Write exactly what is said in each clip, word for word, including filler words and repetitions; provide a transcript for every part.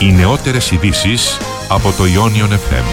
Οι νεότερες ειδήσεις από το Ionion εφ εμ.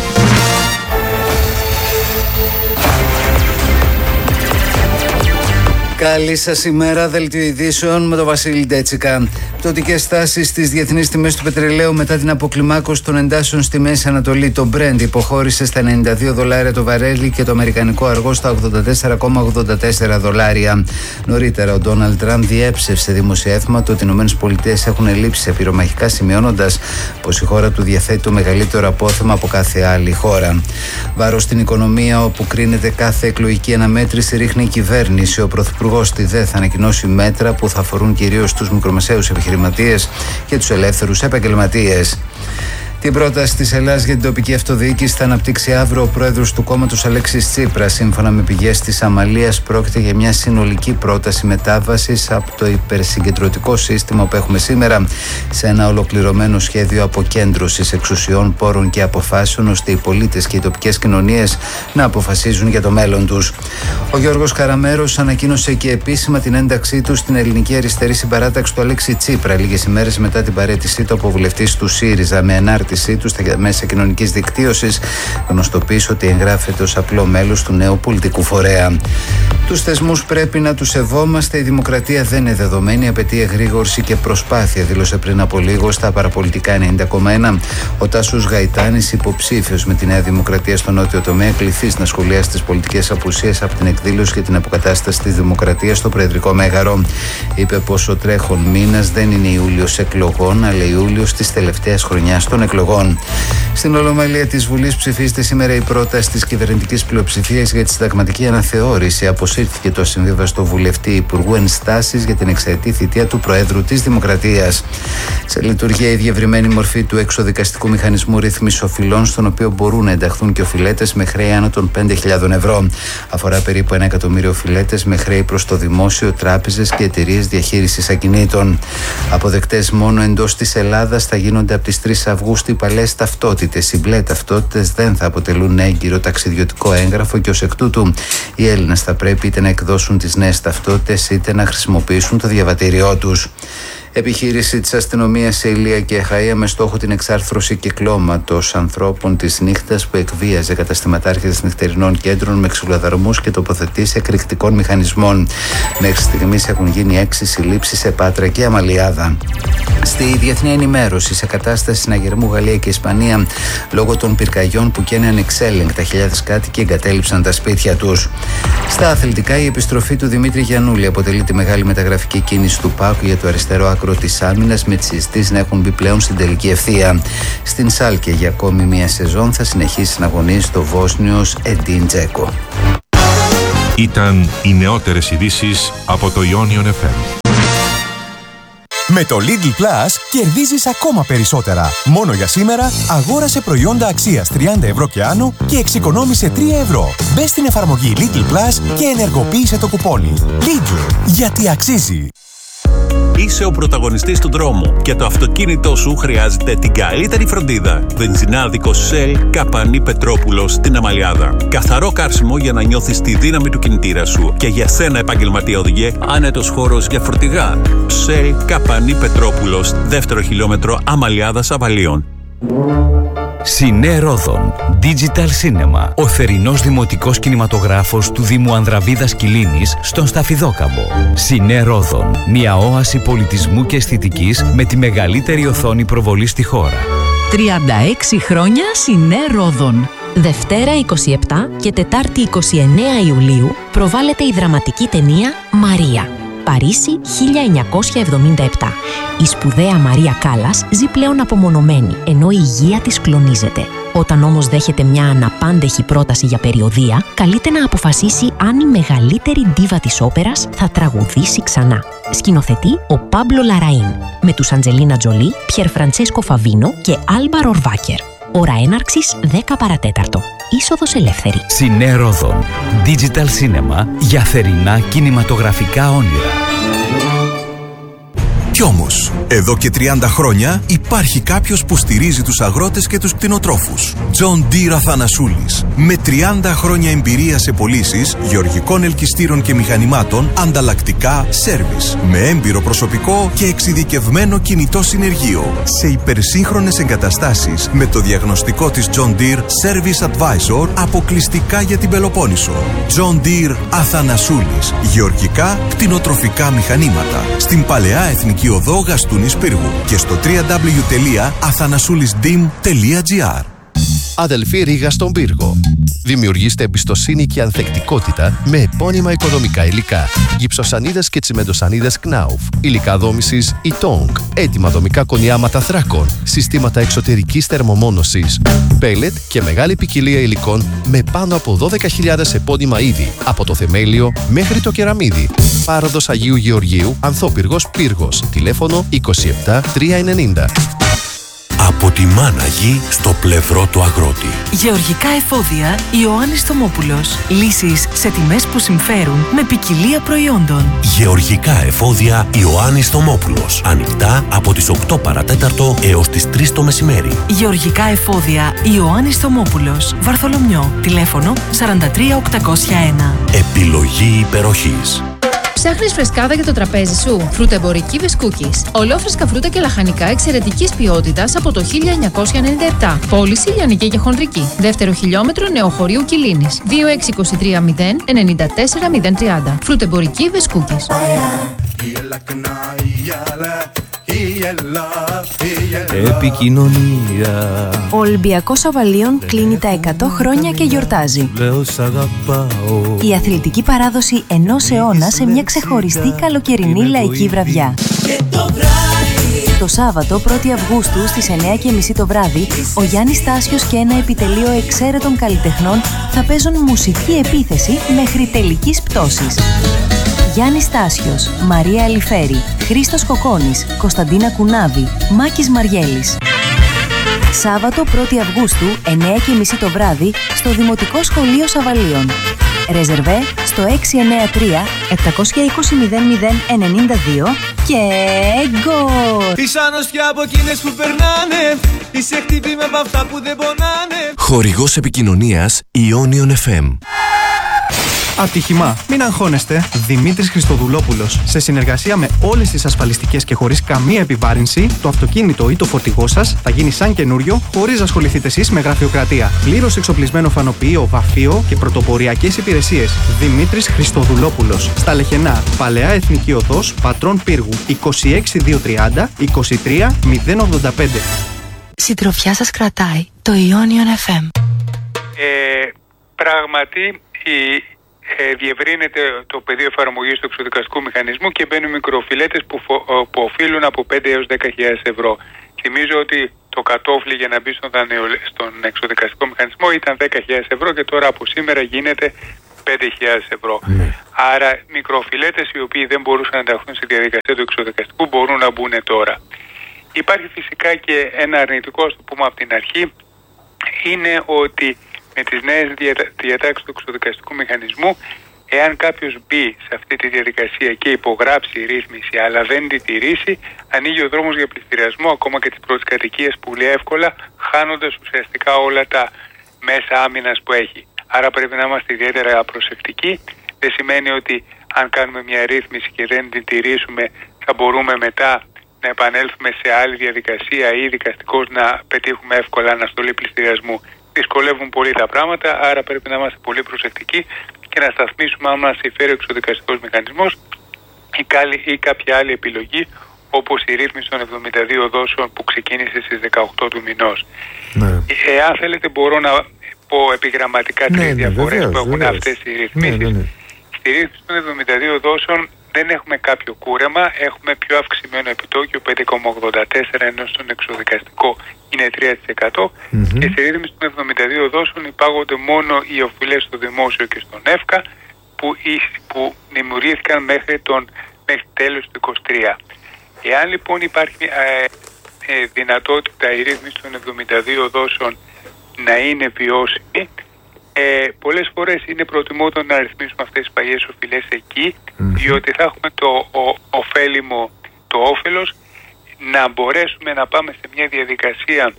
Καλή σας ημέρα, δελτίο ειδήσεων με τον Βασίλη Ντέτσικα. Πτωτικές τάσεις στις διεθνείς τιμές του πετρελαίου μετά την αποκλιμάκωση των εντάσεων στη Μέση Ανατολή. Το Brent υποχώρησε στα ενενήντα δύο δολάρια το βαρέλι και το αμερικανικό αργό στα ογδόντα τέσσερα κόμμα ογδόντα τέσσερα δολάρια. Νωρίτερα, ο Ντόναλντ Τραμπ διέψευσε δημοσιεύμα ότι οι ΗΠΑ έχουν ελλείψεις σε πυρομαχικά, σημειώνοντας πως η χώρα του διαθέτει το μεγαλύτερο απόθεμα από κάθε άλλη χώρα. Βάρος στην οικονομία, όπου κρίνεται κάθε εκλογική αναμέτρηση, ρίχνει η κυβέρνηση. Ο Πρωθυπουργός στη ΔΕ θα ανακοινώσει μέτρα που θα αφορούν κυρίως τους μικρομεσαίους επιχειρηματίες και τους ελεύθερους επαγγελματίες. Την πρόταση της Ελλάδας για την τοπική αυτοδιοίκηση θα αναπτύξει αύριο ο πρόεδρος του κόμματος Αλέξης Τσίπρας. Σύμφωνα με πηγές της Αμαλίας, πρόκειται για μια συνολική πρόταση μετάβασης από το υπερσυγκεντρωτικό σύστημα που έχουμε σήμερα σε ένα ολοκληρωμένο σχέδιο αποκέντρωσης εξουσιών, πόρων και αποφάσεων, ώστε οι πολίτες και οι τοπικές κοινωνίες να αποφασίζουν για το μέλλον τους. Ο Γιώργος Καραμέρος ανακοίνωσε και επίσημα την ένταξή του στην ελληνική αριστερή συμπαράταξη του Αλέξη Τσίπρα, λίγες ημέρες μετά την παραίτησή του από βουλευτής του ΣΥΡΙΖΑ. Με ενάρτηση του στα μέσα κοινωνικής δικτύωσης, γνωστοποίησε ότι εγγράφεται ως απλό μέλος του νέου πολιτικού φορέα. Τους θεσμούς πρέπει να τους σεβόμαστε. Η δημοκρατία δεν είναι δεδομένη, απαιτεί εγρήγορση και προσπάθεια, δήλωσε πριν από λίγο στα παραπολιτικά ενενήντα κόμμα ένα ο Τάσος Γαϊτάνης, υποψήφιος με τη Νέα Δημοκρατία στο νότιο τομέα, κληθείς να σχολιάσει τις πολιτικές απουσίες από την εκδήλωση για την αποκατάσταση της δημοκρατίας στο Προεδρικό Μέγαρο. Είπε πως ο τρέχον μήνας δεν είναι Ιούλιος εκλογών, αλλά Ιούλιος της τελευταίας χρονιάς των εκλογών. Στην Ολομέλεια της Βουλής ψηφίζεται σήμερα η πρόταση της κυβερνητικής πλειοψηφίας για τη συνταγματική αναθεώρηση. Αποσύρθηκε το ασυμβίβαστο βουλευτή Υπουργού Ενστάσης για την εξαετή θητεία του Προέδρου της Δημοκρατίας. Σε λειτουργία η διευρυμένη μορφή του εξοδικαστικού μηχανισμού ρύθμισης οφειλών, στον οποίο μπορούν να ενταχθούν και οφειλέτες με χρέη άνω των πέντε χιλιάδες ευρώ. Αφορά περίπου ένα εκατομμύριο οφειλέτες με χρέη προς το δημόσιο, τράπεζες και εταιρείες διαχείρισης ακινήτων. Αποδεκτές μόνο εντός της Ελλάδας θα γίνονται από τις τρεις Αυγούστου οι παλαιές ταυτότητες. Οι μπλε ταυτότητες δεν θα αποτελούν έγκυρο ταξιδιωτικό έγγραφο και ως εκ τούτου οι Έλληνες θα πρέπει είτε να εκδώσουν τις νέες ταυτότητες είτε να χρησιμοποιήσουν το διαβατήριό τους. Επιχείρηση της αστυνομίας σε Ηλία και Αχαΐα με στόχο την εξάρθρωση κυκλώματος ανθρώπων της νύχτας που εκβίαζε καταστηματάρχες νυχτερινών κέντρων με ξυλοδαρμούς και τοποθετήσεις εκρηκτικών μηχανισμών. Μέχρι στιγμής έχουν γίνει έξι συλλήψεις σε Πάτρα και Αμαλιάδα. Στη διεθνή ενημέρωση, σε κατάσταση συναγερμού Γαλλία και Ισπανία λόγω των πυρκαγιών που καίνε ανεξέλεγκτα, χιλιάδες κάτοικοι εγκατέλειψαν τα σπίτια τους. Στα αθλητικά, η επιστροφή του Δημήτρη Γιαννούλη αποτελεί τη μεγάλη μεταγραφική κίνηση του ΠΑΟΚ για το αριστερό άκρο της άμυνας, με τις συζητήσεις να έχουν μπει πλέον στην τελική ευθεία. Στην Σάλκε για ακόμη μία σεζόν θα συνεχίσει να αγωνίζει το Βόσνιος Εντίν Τζέκο. Ήταν οι νεότερες ειδήσεις από το Ionion εφ εμ. Με το Lidl Plus κερδίζεις ακόμα περισσότερα. Μόνο για σήμερα αγόρασε προϊόντα αξίας τριάντα ευρώ και άνω και εξοικονόμησε τρία ευρώ. Μπες στην εφαρμογή Lidl Plus και ενεργοποίησε το κουπόνι. Lidl, γιατί αξίζει. Είσαι ο πρωταγωνιστής του δρόμου και το αυτοκίνητό σου χρειάζεται την καλύτερη φροντίδα. Βενζινάδικο Shell Καπανή Πετρόπουλος στην Αμαλιάδα. Καθαρό κάρσιμο για να νιώθεις τη δύναμη του κινητήρα σου. Και για σένα, επαγγελματία οδηγέ, άνετος χώρος για φορτηγά. Shell Καπανή Πετρόπουλος, δεύτερο χιλιόμετρο Αμαλιάδας Αβαλίων. Σινέ Ρόδον Digital Cinema, ο θερινός δημοτικός κινηματογράφος του Δήμου Ανδραβίδας Κιλίνης στον Σταφιδόκαμπο. Σινέ Ρόδον, μια όαση πολιτισμού και αισθητικής με τη μεγαλύτερη οθόνη προβολή στη χώρα. τριάντα έξι χρόνια Σινέ Ρόδον. Δευτέρα είκοσι επτά και Τετάρτη είκοσι εννέα Ιουλίου προβάλλεται η δραματική ταινία «Μαρία». Παρίσι χίλια εννιακόσια εβδομήντα επτά. Η σπουδαία Μαρία Κάλλας ζει πλέον απομονωμένη, ενώ η υγεία της κλονίζεται. Όταν όμως δέχεται μια αναπάντεχη πρόταση για περιοδεία, καλείται να αποφασίσει αν η μεγαλύτερη ντίβα της όπερας θα τραγουδήσει ξανά. Σκηνοθετεί ο Πάμπλο Λαραΐν, με τους Αντζελίνα Τζολί, Πιερ Φραντσέσκο Φαβίνο και Άλμπα Ρορβάκερ. Ώρα έναρξης δέκα παρατέταρτο. Είσοδος ελεύθερη. Σινέ Ρόδον Digital Cinema για θερινά κινηματογραφικά όνειρα. Κι όμως, εδώ και τριάντα χρόνια υπάρχει κάποιος που στηρίζει τους αγρότες και τους κτηνοτρόφους. John Deere Αθανασούλης. Με τριάντα χρόνια εμπειρία σε πωλήσεις γεωργικών ελκυστήρων και μηχανημάτων, ανταλλακτικά, σέρβις. Με έμπειρο προσωπικό και εξειδικευμένο κινητό συνεργείο. Σε υπερσύγχρονες εγκαταστάσεις με το διαγνωστικό της John Deere Service Advisor αποκλειστικά για την Πελοπόννησο. John Deere Αθανασούλης. Γεωργικά, κτηνοτροφικά μηχανήματα. Στην Παλαιά Εθνική Οδό Γαστούνης Πύργου και στο double-u double-u double-u τελεία αθανασούλισdim τελεία gr. Αδελφή Ρήγα στον Πύργο. Δημιουργήστε εμπιστοσύνη και ανθεκτικότητα με επώνυμα οικοδομικά υλικά. Γυψοσανίδες και τσιμεντοσανίδες Knauf. Υλικά δόμησης Itong. Έτοιμα δομικά κονιάματα θράκων. Συστήματα εξωτερικής θερμομόνωσης. Πέλετ και μεγάλη ποικιλία υλικών με πάνω από δώδεκα χιλιάδες επώνυμα είδη. Από το θεμέλιο μέχρι το κεραμίδι. Πάροδος Αγίου Γεωργίου, Ανθόπυργος Πύργος. Τηλέφωνο είκοσι επτά τριακόσια ενενήντα. Από τη μάνα γη στο πλευρό του αγρότη. Γεωργικά εφόδια Ιωάννης Θωμόπουλος. Λύσεις σε τιμές που συμφέρουν με ποικιλία προϊόντων. Γεωργικά εφόδια Ιωάννης Θωμόπουλος. Ανοιχτά από τις οκτώ παρατέταρτο έως τις τρεις το μεσημέρι. Γεωργικά εφόδια Ιωάννης Θωμόπουλος. Βαρθολομιό. Τηλέφωνο σαράντα τρία οκτακόσια ένα. Επιλογή υπεροχής. Ψάχνεις φρεσκάδα για το τραπέζι σου? Φρουτεμπορική Βεσκούκης. Ολόφρεσκα φρούτα και λαχανικά εξαιρετικής ποιότητας από το χίλια εννιακόσια ενενήντα επτά. Πώληση λιανική και χονδρική. Δεύτερο χιλιόμετρο Νεοχωρίου Κιλίνης. δύο έξι δύο τρία μηδέν εννιά τέσσερα μηδέν τριάντα. Φρουτεμπορική Βεσκούκης. Επικοινωνία. Ο Ολυμπιακός Αβαλίων κλείνει τα εκατό χρόνια και γιορτάζει. Η αθλητική παράδοση ενός αιώνα σε μια ξεχωριστή καλοκαιρινή λαϊκή βραδιά. Το Σάββατο πρώτη Αυγούστου στις εννιά και μισή το βράδυ, ο Γιάννης Στάσιος και ένα επιτελείο εξαίρετων καλλιτεχνών θα παίζουν μουσική επίθεση μέχρι τελικής πτώσης. Γιάννης Στάσιος, Μαρία Αλιφέρη, Χρήστος Κοκόνης, Κωνσταντίνα Κουνάβη, Μάκης Μαριέλης. Σάββατο πρώτη Αυγούστου, εννιά και μισή το βράδυ, στο Δημοτικό Σχολείο Σαβαλίων. Ρεζερβέ στο έξι εννιά τρία επτακόσια είκοσι μηδέν μηδέν ενενήντα δύο και γκολ! Πισάνος πια από εκείνες που περνάνε, είσαι χτύπη με αυτά που δεν πονάνε. Χορηγός επικοινωνίας Ionion εφ εμ. Ατύχημα. Μην αγχώνεστε. Δημήτρης Χριστοδουλόπουλος. Σε συνεργασία με όλες τις ασφαλιστικές και χωρίς καμία επιβάρυνση, το αυτοκίνητο ή το φορτηγό σας θα γίνει σαν καινούριο, χωρίς να ασχοληθείτε εσείς με γραφειοκρατία. Πλήρως εξοπλισμένο φανοποιείο, βαφείο και πρωτοποριακές υπηρεσίες. Δημήτρης Χριστοδουλόπουλος. Στα Λεχενά. Παλαιά Εθνική Οδός, Πατρών Πύργου. είκοσι έξι χιλιάδες διακόσια τριάντα είκοσι τρία μηδέν ογδόντα πέντε. Συντροφιά σας κρατάει το Ionion εφ εμ. Ε, πράγματι, η Ε, διευρύνεται το πεδίο εφαρμογής του εξοδικαστικού μηχανισμού και μπαίνουν μικροφιλέτες που, φο, που οφείλουν από πέντε έως δέκα χιλιάδες ευρώ. Θυμίζω ότι το κατόφλι για να μπει στον, δανειο, στον εξοδικαστικό μηχανισμό ήταν δέκα χιλιάδες ευρώ και τώρα από σήμερα γίνεται πέντε χιλιάδες ευρώ. Mm. Άρα μικροφιλέτες οι οποίοι δεν μπορούσαν να ενταχθούν στη διαδικασία του εξοδικαστικού μπορούν να μπουν τώρα. Υπάρχει φυσικά και ένα αρνητικό, ας το πούμε από την αρχή, είναι ότι με τις νέες διατάξεις του εξοδικαστικού μηχανισμού, εάν κάποιος μπει σε αυτή τη διαδικασία και υπογράψει ρύθμιση αλλά δεν τη τηρήσει, ανοίγει ο δρόμος για πληστηριασμό ακόμα και τις πρώτες κατοικίες πολύ εύκολα, χάνοντας ουσιαστικά όλα τα μέσα άμυνας που έχει. Άρα πρέπει να είμαστε ιδιαίτερα προσεκτικοί. Δεν σημαίνει ότι αν κάνουμε μια ρύθμιση και δεν την τηρήσουμε θα μπορούμε μετά να επανέλθουμε σε άλλη διαδικασία ή δικαστικώς να πετύχουμε εύκολα αναστολή πληστηριασμού. Δυσκολεύουν πολύ τα πράγματα, άρα πρέπει να είμαστε πολύ προσεκτικοί και να σταθμίσουμε αν μας συμφέρει ο εξοδικαστικός μηχανισμός ή, ή κάποια άλλη επιλογή, όπως η ρύθμιση των εβδομήντα δύο δόσεων που ξεκίνησε στις δεκαοκτώ του μηνός. Ναι. Εάν θέλετε μπορώ να πω επιγραμματικά ναι, τρεις ναι, διαφορές βεβαίως, που έχουν βεβαίως. αυτές οι ρυθμίσεις. Ναι, ναι, ναι. Στη ρύθμιση των εβδομήντα δύο δόσεων δεν έχουμε κάποιο κούρεμα, έχουμε πιο αυξημένο επιτόκιο πέντε κόμμα ογδόντα τέσσερα ενώ στον εξοδικαστικό είναι τρία τοις εκατό mm-hmm. και στη ρύθμιση των εβδομήντα δύο δόσεων υπάγονται μόνο οι οφειλές στο δημόσιο και στον ΕΦΚΑ που, που δημιουργήθηκαν μέχρι, τον, μέχρι τέλος του είκοσι τρία. Εάν λοιπόν υπάρχει ε, ε, δυνατότητα η ρύθμιση των εβδομήντα δύο δόσεων να είναι βιώσιμη, Ε, πολλές φορές είναι προτιμότερο να ρυθμίσουμε αυτές τις παλιές οφειλές εκεί, mm-hmm. διότι θα έχουμε το ο, ωφέλιμο το όφελος να μπορέσουμε να πάμε σε μια διαδικασία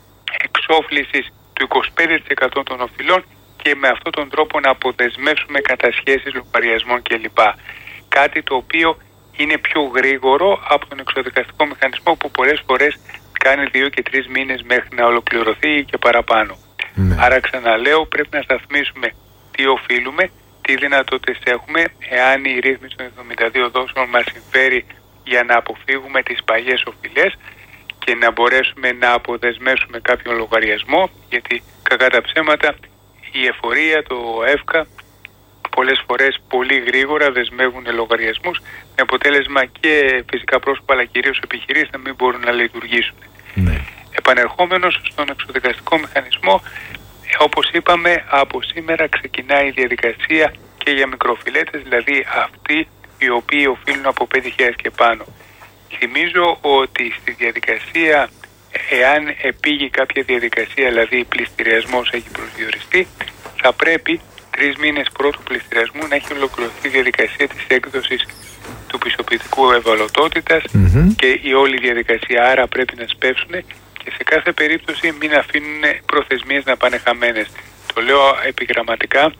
εξόφλησης του είκοσι πέντε τοις εκατό των οφειλών και με αυτόν τον τρόπο να αποδεσμεύσουμε κατασχέσεις λογαριασμών κλπ. Κάτι το οποίο είναι πιο γρήγορο από τον εξοδικαστικό μηχανισμό που πολλές φορές κάνει δύο και τρεις μήνες μέχρι να ολοκληρωθεί και παραπάνω. Ναι. Άρα ξαναλέω, πρέπει να σταθμίσουμε τι οφείλουμε, τι δυνατότητες έχουμε, εάν η ρύθμιση των εβδομήντα δύο δόσεων μας συμφέρει για να αποφύγουμε τις παλιές οφειλές και να μπορέσουμε να αποδεσμεύσουμε κάποιον λογαριασμό, γιατί κακά τα ψέματα η εφορία, το ΕΦΚΑ πολλές φορές πολύ γρήγορα δεσμεύουν λογαριασμούς με αποτέλεσμα και φυσικά πρόσωπα αλλά κυρίως επιχειρήσεις να μην μπορούν να λειτουργήσουν. Ναι. Επανερχόμενος στον εξοδικαστικό μηχανισμό, όπως είπαμε, από σήμερα ξεκινάει η διαδικασία και για μικροφιλέτες, δηλαδή αυτοί οι οποίοι οφείλουν από πέντε χιλιάδες και πάνω. Θυμίζω ότι στη διαδικασία, εάν επήγει κάποια διαδικασία, δηλαδή πληστηριασμός έχει προσδιοριστεί, θα πρέπει τρεις μήνες πρώτου πληστηριασμού να έχει ολοκληρωθεί η διαδικασία της έκδοσης του πιστοποιητικού ευαλωτότητας mm-hmm. και η όλη διαδικασία, άρα πρέπει να σπεύσουν και σε κάθε περίπτωση μην αφήνουν προθεσμίες να πάνε χαμένες. Το λέω επιγραμματικά,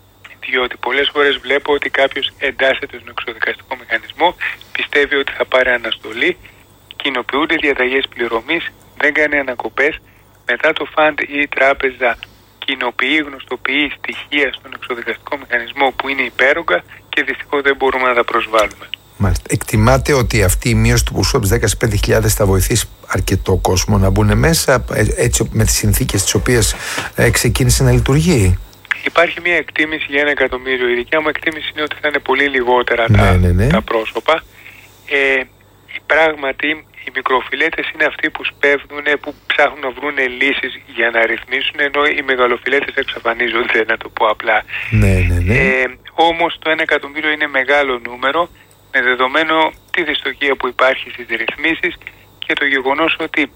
διότι πολλές φορές βλέπω ότι κάποιος εντάσσεται στον εξοδικαστικό μηχανισμό, πιστεύει ότι θα πάρει αναστολή, κοινοποιούνται διαταγές πληρωμής, δεν κάνει ανακοπές, μετά το φαντ ή η τράπεζα κοινοποιεί, γνωστοποιεί στοιχεία στον εξοδικαστικό μηχανισμό που είναι υπέρογκα και δυστυχώς δεν μπορούμε να τα προσβάλλουμε. Μάλιστα. Εκτιμάτε ότι αυτή η μείωση του ποσού από τις δέκα στις πέντε χιλιάδες θα βοηθήσει αρκετό κόσμο να μπουν μέσα, έτσι με τις συνθήκες τις οποίες ε, ξεκίνησε να λειτουργεί? Υπάρχει μια εκτίμηση για ένα εκατομμύριο. Η δικιά μου εκτίμηση είναι ότι θα είναι πολύ λιγότερα ναι, τα, ναι, ναι. τα πρόσωπα. Ε, πράγματι, οι μικροφιλέτες είναι αυτοί που σπέβδουν, που ψάχνουν να βρουν λύσεις για να ρυθμίσουν, ενώ οι μεγαλοφιλέτες εξαφανίζονται, να το πω απλά. Ναι, ναι, ναι. Ε, όμως το ένα εκατομμύριο είναι μεγάλο νούμερο, με δεδομένο τη δυστοχία που υπάρχει στις ρυθμίσεις και το γεγονός ότι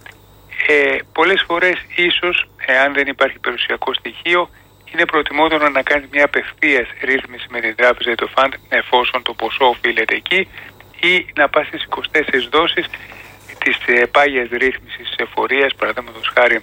ε, πολλές φορές ίσως, εάν δεν υπάρχει περιουσιακό στοιχείο, είναι προτιμότερο να κάνει μια απευθείας ρύθμιση με την τράπεζα ή το φαντ εφόσον το ποσό οφείλεται εκεί, ή να πας στις είκοσι τέσσερις δόσεις της ε, πάγιας ρύθμισης της εφορίας, παραδείγματος χάρη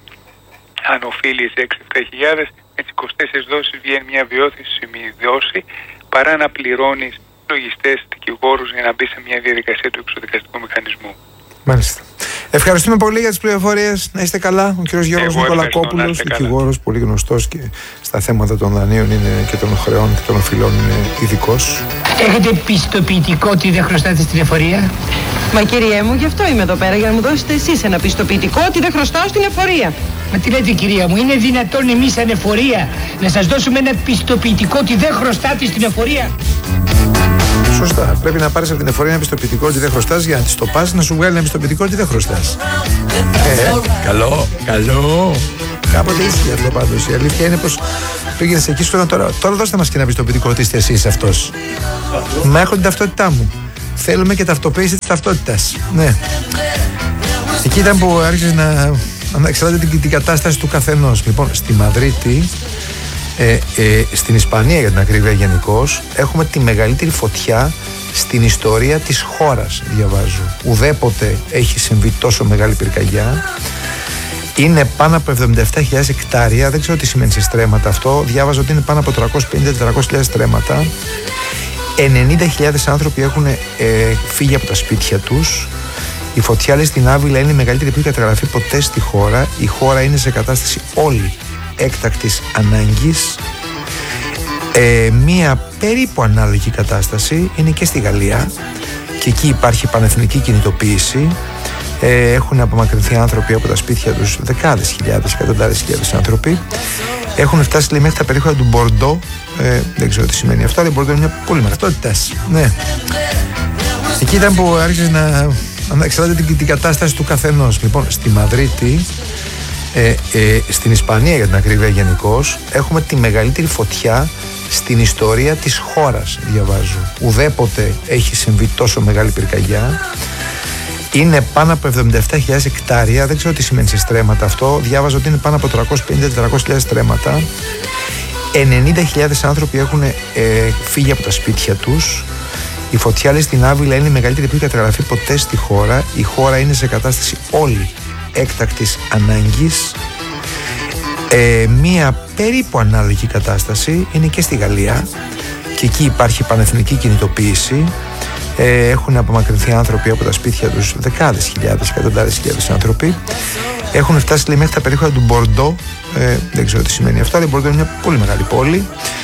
αν οφείλει σε έξι επτά χιλιάδες, με τις είκοσι τέσσερις δόσεις βγαίνει μια βιώσιμη δόση, παρά να πληρώνεις λογιστές, δικηγόρους για να μπει σε μια διαδικασία του εξοδικαστικού μηχανισμού. Μάλιστα. Ευχαριστούμε πολύ για τις πληροφορίες. Να είστε καλά. Ο κ. Γιώργος Νικολακόπουλος, δικηγόρος, πολύ γνωστός και στα θέματα των δανείων είναι και των χρεών και των οφειλών είναι ειδικός. Έχετε πιστοποιητικό ότι δεν χρωστάτε στην εφορία? Μα κυρία μου, γι' αυτό είμαι εδώ πέρα, για να μου δώσετε εσείς ένα πιστοποιητικό ότι δεν χρωστάω στην εφορία. Μα τι λέτε κυρία μου, είναι δυνατόν εμείς σαν εφορία να σας δώσουμε ένα πιστοποιητικό ότι δεν χρωστάτε στην εφορία? Σωστά. Πρέπει να πάρεις από την εφορία ένα πιστοποιητικό ότι δεν χρωστάς για να της το πας να σου βγάλει ένα πιστοποιητικό ότι δεν χρωστάς. Ε, καλό, καλό. Κάποτε ίσχυε αυτό πάντως. Η αλήθεια είναι πως πήγαινες εκεί σου τώρα, τώρα δώστε μας και ένα πιστοποιητικό ότι είστε εσείς αυτός. Μα έχω την ταυτότητά μου. Θέλουμε και ταυτοποίηση της ταυτότητας. Ναι. Εκεί ήταν που άρχισε να, να εξαρτάται την, την κατάσταση του καθενός. Λοιπόν, στη Μαδρίτη, ε, ε, στην Ισπανία για την ακρίβεια γενικώς, έχουμε τη μεγαλύτερη φωτιά στην ιστορία της χώρας, διαβάζω. Ουδέποτε έχει συμβεί τόσο μεγάλη πυρκαγιά. Είναι πάνω από εβδομήντα επτά χιλιάδες εκτάρια, δεν ξέρω τι σημαίνει σε στρέμματα αυτό. Διάβαζα ότι είναι πάνω από τριακόσιες πενήντα με τετρακόσιες χιλιάδες στρέμματα. ενενήντα χιλιάδες άνθρωποι έχουν ε, φύγει από τα σπίτια τους. Η φωτιά, λέει, στην Άβυλα είναι η μεγαλύτερη που έχει καταγραφεί ποτέ στη χώρα. Η χώρα είναι σε κατάσταση όλη έκτακτης ανάγκης. Ε, μία περίπου ανάλογη κατάσταση είναι και στη Γαλλία και εκεί υπάρχει πανεθνική κινητοποίηση. Ε, έχουν απομακρυνθεί άνθρωποι από τα σπίτια τους, δεκάδες χιλιάδες, εκατοντάδες χιλιάδες άνθρωποι. Έχουν φτάσει, λέει, μέχρι τα περίχωρα του Μπορντό. Ε, δεν ξέρω τι σημαίνει αυτό, αλλά η Μπορντό είναι μια πολύ μαχτότητα. Ναι. Εκεί ήταν που άρχισε να, να εξαρτάται την, την κατάσταση του καθενός. Λοιπόν, στη Μαδρίτη, ε, ε, στην Ισπανία για την ακρίβεια γενικώς, έχουμε τη μεγαλύτερη φωτιά στην ιστορία της χώρας, διαβάζω. Ουδέποτε έχει συμβεί τόσο μεγάλη πυρκαγιά. Είναι πάνω από εβδομήντα επτά χιλιάδες εκτάρια, δεν ξέρω τι σημαίνει σε στρέμματα αυτό. Διάβαζα ότι είναι πάνω από τριακόσιες πενήντα με τετρακόσιες χιλιάδες στρέμματα. ενενήντα χιλιάδες άνθρωποι έχουν ε, φύγει από τα σπίτια τους. Η φωτιά, λέει, στην Άβυλα είναι η μεγαλύτερη που έχει καταγραφεί ποτέ στη χώρα. Η χώρα είναι σε κατάσταση όλη έκτακτης ανάγκης. Ε, μία περίπου ανάλογη κατάσταση είναι και στη Γαλλία και εκεί υπάρχει πανεθνική κινητοποίηση. Ε, έχουν απομακρυνθεί άνθρωποι από τα σπίτια τους, δεκάδες χιλιάδες, εκατοντάδες χιλιάδες άνθρωποι. Έχουν φτάσει, λέει, μέχρι τα περίχωρα του Μπορντό. Ε, δεν ξέρω τι σημαίνει αυτό, αλλά η Μπορντό είναι μια πολύ μεγάλη πόλη.